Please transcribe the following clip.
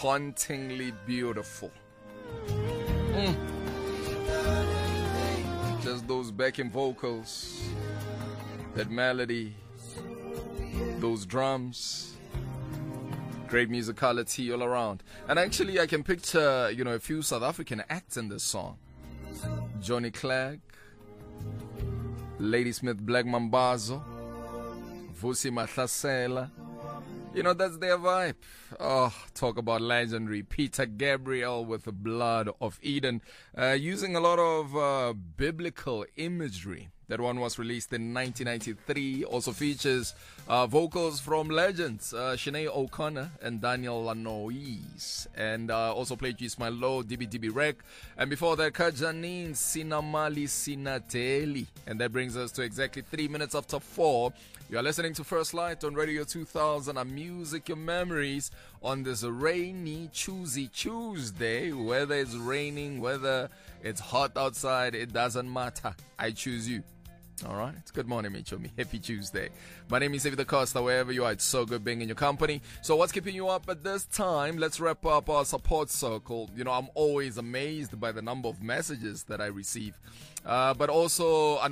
hauntingly beautiful. Just those backing vocals, that melody, those drums, great musicality all around. And actually I can picture, a few South African acts in this song. Johnny Clegg, Ladysmith Black Mambazo, Vusi Mahlasela. That's their vibe. Oh, talk about legendary. Peter Gabriel with the Blood of Eden, using a lot of biblical imagery. That one was released in 1993. Also features vocals from legends Sinead O'Connor and Daniel Lanois. And also played Ismail Lowe, DB Rek. And before that, Kajanine Sinamali Sinateli. And that brings us to exactly 3 minutes after 4. You are listening to First Light on Radio 2000. And music, your memories on this rainy, choosy Tuesday. Whether it's raining, whether it's hot outside, it doesn't matter. I choose you. All right. It's good morning, Michomi. Happy Tuesday. My name is David Costa. Wherever you are, it's so good being in your company. So what's keeping you up at this time? Let's wrap up our support circle. I'm always amazed by the number of messages that I receive. But also